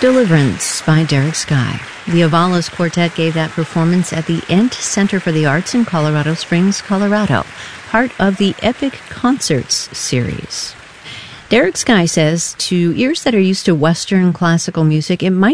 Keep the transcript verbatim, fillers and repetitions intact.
Deliverance by Derek Sky. The Avalos Quartet gave that performance at the Ent Center for the Arts in Colorado Springs, Colorado, part of the Epic Concerts series. Derek Sky says, to ears that are used to Western classical music, it might